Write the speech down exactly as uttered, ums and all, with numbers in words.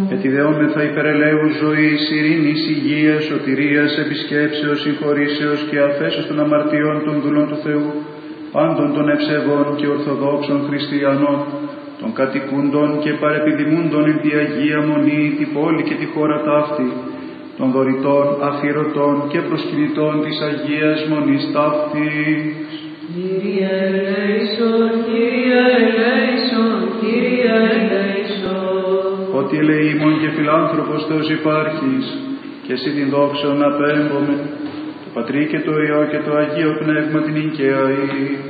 Ετιδεόμεθα υπερελαίου ζωής, ειρήνης, υγείας, σωτηρίας, επισκέψεως, συγχωρήσεως και αφέσεως των αμαρτιών των δούλων του Θεού, πάντων των ευσεβών και ορθοδόξων χριστιανών, των κατοικούντων και παρεπιδημούντων εν τη Αγία Μονή, τη πόλη και τη χώρα ταύτη, των δωρητών, αφιερωτών και προσκυνητών της Αγίας Μονής ταύτης. Κύριε ελέησον, Κύριε ελέησον, Κύριε ελέησον. Ότι ελεήμων και φιλάνθρωπος Θεός υπάρχεις, και εσύ την δόξα να πέμπομαι, το Πατρί και το Υιό και το Αγίο Πνεύμα την Ικαία